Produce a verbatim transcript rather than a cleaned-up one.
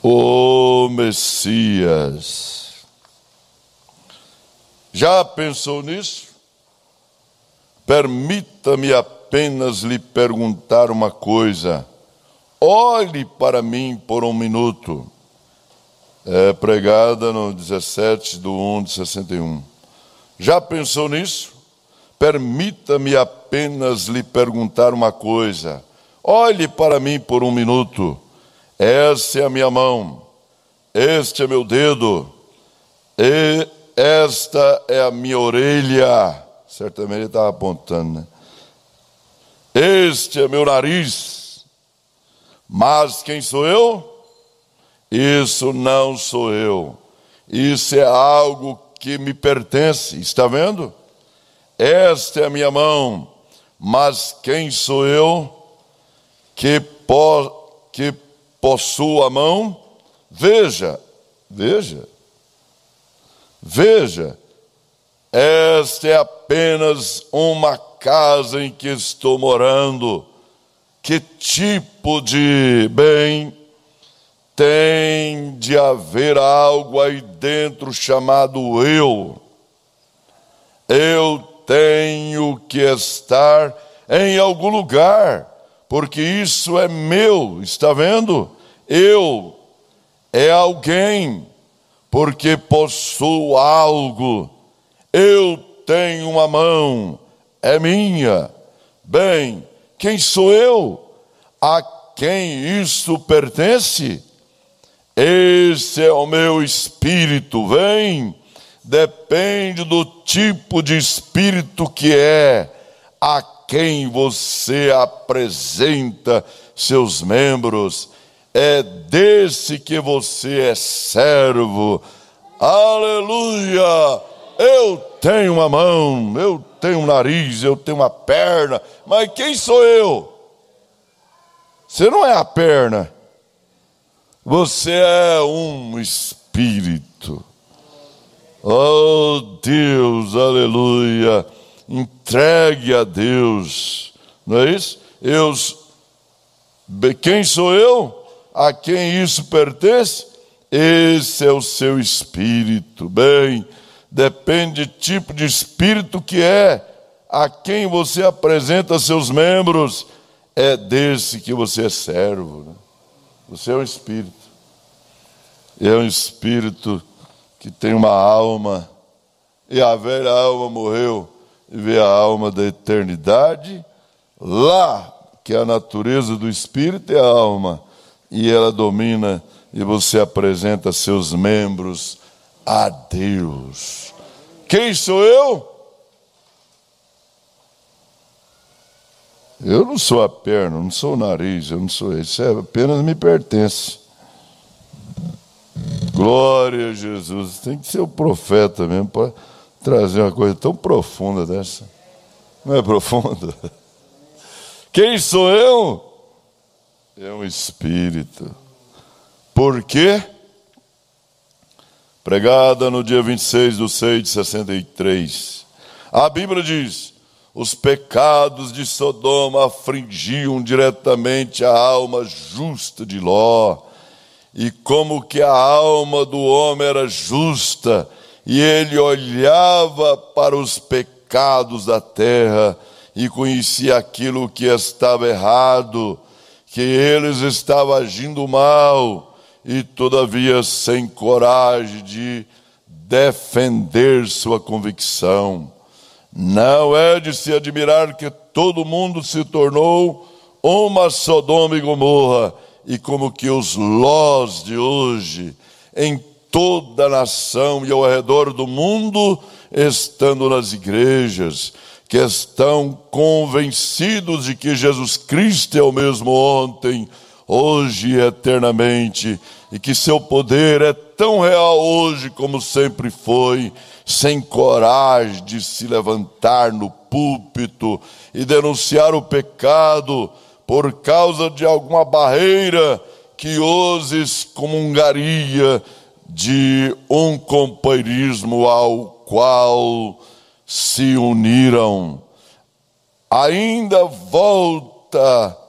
o Messias. Já pensou nisso? Permita-me apenas lhe perguntar uma coisa. Olhe para mim por um minuto. É pregada no dezessete de um de sessenta e um. Já pensou nisso? Permita-me apenas lhe perguntar uma coisa. Olhe para mim por um minuto. Essa é a minha mão. Este é meu dedo. E esta é a minha orelha. Certamente ele estava apontando, né? Este é meu nariz. Mas quem sou eu? Isso não sou eu. Isso é algo que me pertence. Está vendo? Esta é a minha mão. Mas quem sou eu que, po- que possuo a mão? Veja, veja, veja. Esta é apenas uma casa em que estou morando. Que tipo de bem? Tem de haver algo aí dentro chamado eu. Eu tenho que estar em algum lugar, porque isso é meu, está vendo? Eu é alguém, porque possuo algo. Eu tenho uma mão, é minha. Bem, quem sou eu? A quem isso pertence? Esse é o meu espírito, vem. Depende do tipo de espírito que é, a quem você apresenta seus membros. É desse que você é servo. Aleluia! Eu tenho uma mão, eu tenho um nariz, eu tenho uma perna, mas quem sou eu? Você não é a perna. Você é um espírito. Oh Deus, aleluia. Entregue a Deus. Não é isso? Eu, quem sou eu? A quem isso pertence? Esse é o seu espírito. Bem, depende do tipo de espírito que é, a quem você apresenta seus membros, é desse que você é servo, né? Você é um espírito. É um espírito que tem uma alma. E a velha alma morreu e veio a alma da eternidade. Lá, que é a natureza do espírito, é a alma. E ela domina e você apresenta seus membros a Deus. Quem sou eu? Eu não sou a perna, não sou o nariz, eu não sou isso, é, apenas me pertence. Glória a Jesus. Tem que ser o profeta mesmo para trazer uma coisa tão profunda dessa. Não é profunda? Quem sou eu? É um espírito. Por quê? Pregada no dia vinte e seis de seis de sessenta e três. A Bíblia diz: os pecados de Sodoma afligiam diretamente a alma justa de Ló. E como que a alma do homem era justa, e ele olhava para os pecados da terra e conhecia aquilo que estava errado, que eles estavam agindo mal, e todavia sem coragem de defender sua convicção. Não é de se admirar que todo mundo se tornou uma Sodoma e Gomorra, e como que os Lós de hoje, em toda a nação e ao redor do mundo, estando nas igrejas, que estão convencidos de que Jesus Cristo é o mesmo ontem, hoje e eternamente, e que seu poder é tão real hoje como sempre foi, sem coragem de se levantar no púlpito e denunciar o pecado por causa de alguma barreira que os excomungaria de um companheirismo ao qual se uniram. Ainda volta